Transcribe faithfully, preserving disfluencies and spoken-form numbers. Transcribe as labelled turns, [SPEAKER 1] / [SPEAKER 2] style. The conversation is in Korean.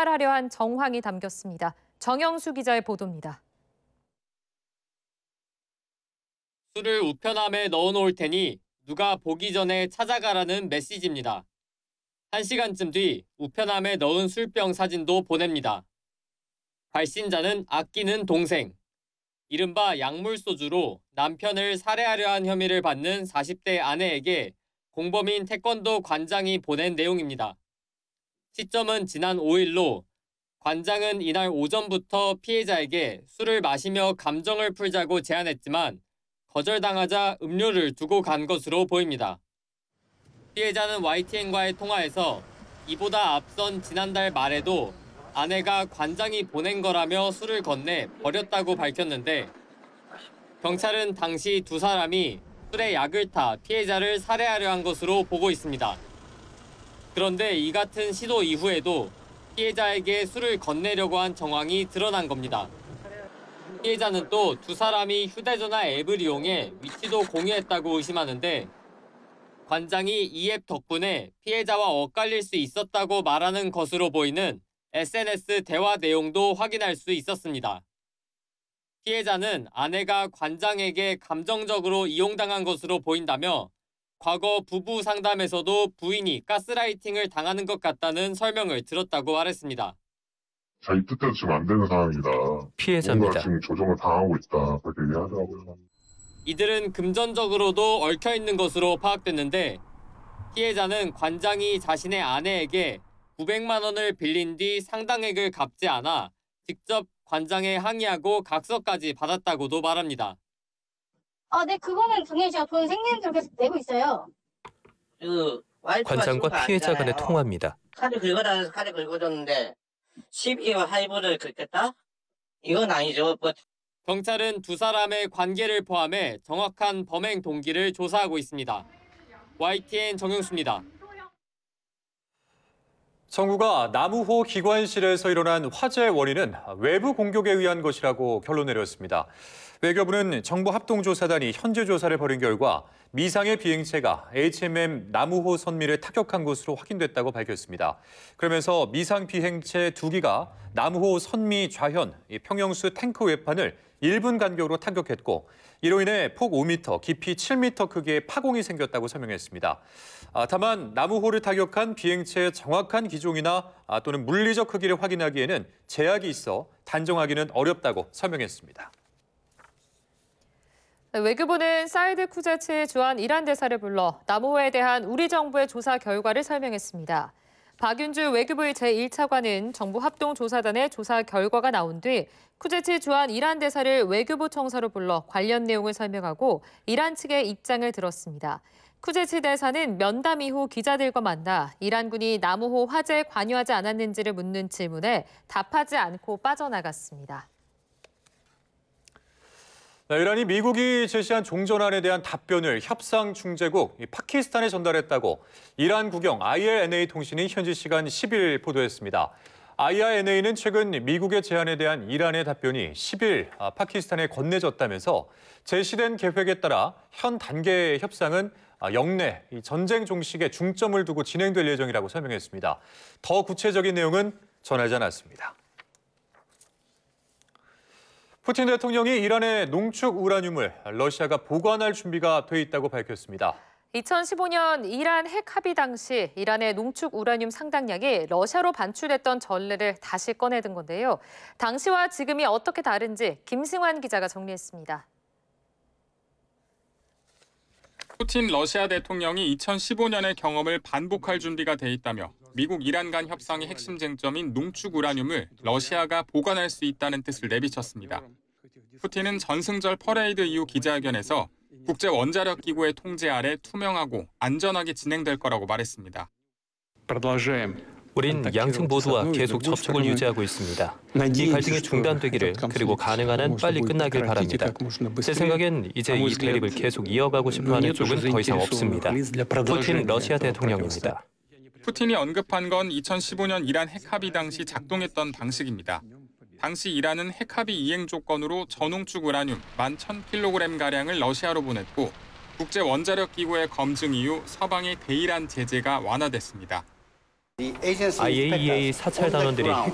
[SPEAKER 1] 도달하려 한 정황이 담겼습니다. 정영수 기자의 보도입니다.
[SPEAKER 2] 술을 우편함에 넣어놓을 테니 누가 보기 전에 찾아가라는 메시지입니다. 한 시간쯤 뒤 우편함에 넣은 술병 사진도 보냅니다. 발신자는 아끼는 동생. 이른바 약물소주로 남편을 살해하려 한 혐의를 받는 사십 대 아내에게 공범인 태권도 관장이 보낸 내용입니다. 시점은 지난 오 일로 관장은 이날 오전부터 피해자에게 술을 마시며 감정을 풀자고 제안했지만 거절당하자 음료를 두고 간 것으로 보입니다. 피해자는 와이티엔과의 통화에서 이보다 앞선 지난달 말에도 아내가 관장이 보낸 거라며 술을 건네 버렸다고 밝혔는데 경찰은 당시 두 사람이 술에 약을 타 피해자를 살해하려 한 것으로 보고 있습니다. 그런데 이 같은 시도 이후에도 피해자에게 술을 건네려고 한 정황이 드러난 겁니다. 피해자는 또 두 사람이 휴대전화 앱을 이용해 위치도 공유했다고 의심하는데 관장이 이 앱 덕분에 피해자와 엇갈릴 수 있었다고 말하는 것으로 보이는 에스엔에스 대화 내용도 확인할 수 있었습니다. 피해자는 아내가 관장에게 감정적으로 이용당한 것으로 보인다며 과거 부부 상담에서도 부인이 가스라이팅을 당하는 것 같다는 설명을 들었다고 말했습니다.
[SPEAKER 3] 자기 뜻대로 지금 안 되는 상황이다.
[SPEAKER 4] 피해자입니다.
[SPEAKER 3] 뭔가 지금 조정을 당하고 있다. 그렇게 얘기하더라고요.
[SPEAKER 2] 이들은 금전적으로도 얽혀있는 것으로 파악됐는데 피해자는 관장이 자신의 아내에게 구백만 원을 빌린 뒤 상당액을 갚지 않아 직접 관장에 항의하고 각서까지 받았다고도 말합니다.
[SPEAKER 5] 아, 네, 그거는 당연히 제가 돈 생기는 대로 계속 내고 있어요.
[SPEAKER 6] 그
[SPEAKER 4] 관장과 피해자 간의 통화입니다.
[SPEAKER 6] 카드 긁어라 해서 카드 긁어줬는데 십이 개월 할부를 긁겠다? 이건 아니죠. 뭐.
[SPEAKER 2] 경찰은 두 사람의 관계를 포함해 정확한 범행 동기를 조사하고 있습니다. 와이티엔 정영수입니다.
[SPEAKER 7] 정부가 나무호 기관실에서 일어난 화재 원인은 외부 공격에 의한 것이라고 결론 내렸습니다. 외교부는 정보합동조사단이 현지 조사를 벌인 결과 미상의 비행체가 에이치엠엠 나무호 선미를 타격한 것으로 확인됐다고 밝혔습니다. 그러면서 미상 비행체 두 기가 나무호 선미 좌현 평형수 탱크 외판을 일 분 간격으로 타격했고 이로 인해 폭 오 미터, 깊이 칠 미터 크기의 파공이 생겼다고 설명했습니다. 아, 다만 나무호를 타격한 비행체의 정확한 기종이나 아, 또는 물리적 크기를 확인하기에는 제약이 있어 단정하기는 어렵다고 설명했습니다.
[SPEAKER 1] 외교부는 사이드 쿠제츠 주한 이란 대사를 불러 나무호에 대한 우리 정부의 조사 결과를 설명했습니다. 박윤주 외교부의 제일 차관은 정부 합동조사단의 조사 결과가 나온 뒤 쿠제츠 주한 이란 대사를 외교부 청사로 불러 관련 내용을 설명하고 이란 측의 입장을 들었습니다. 쿠제츠 대사는 면담 이후 기자들과 만나 이란군이 나무호 화재에 관여하지 않았는지를 묻는 질문에 답하지 않고 빠져나갔습니다.
[SPEAKER 7] 이란이 미국이 제시한 종전안에 대한 답변을 협상 중재국 파키스탄에 전달했다고 이란 국영 아이알엔에이 통신이 현지 시간 십 일 보도했습니다. 아이알엔에이는 최근 미국의 제안에 대한 이란의 답변이 십 일 파키스탄에 건네졌다면서 제시된 계획에 따라 현 단계의 협상은 영내 전쟁 종식에 중점을 두고 진행될 예정이라고 설명했습니다. 더 구체적인 내용은 전하지 않았습니다. 푸틴 대통령이 이란의 농축 우라늄을 러시아가 보관할 준비가 돼 있다고 밝혔습니다.
[SPEAKER 1] 이천십오 년 이란 핵 합의 당시 이란의 농축 우라늄 상당량이 러시아로 반출됐던 전례를 다시 꺼내든 건데요. 당시와 지금이 어떻게 다른지 김승환 기자가 정리했습니다.
[SPEAKER 8] 푸틴 러시아 대통령이 이천십오 년의 경험을 반복할 준비가 돼 있다며 미국 이란 간 협상의 핵심 쟁점인 농축 우라늄을 러시아가 보관할 수 있다는 뜻을 내비쳤습니다. 푸틴은 전승절 퍼레이드 이후 기자회견에서 국제 원자력 기구의 통제 아래 투명하고 안전하게 진행될 거라고 말했습니다.
[SPEAKER 4] 우린 양측 모두와 계속 접촉을 유지하고 있습니다. 이 갈등이 중단되기를 그리고 가능한 한 빨리 끝나길 바랍니다. 제 생각엔 이제 이 대립을 계속 이어가고 싶어하는 쪽은 더 이상 없습니다. 푸틴 러시아 대통령입니다.
[SPEAKER 8] 푸틴이 언급한 건 이천십오 년 이란 핵 합의 당시 작동했던 방식입니다. 당시 이란은 핵 합의 이행 조건으로 저농축 우라늄 만 천 킬로그램가량을 러시아로 보냈고 국제 원자력 기구의 검증 이후 서방의 대이란 제재가 완화됐습니다.
[SPEAKER 4] 아이에이이에이 사찰 단원들이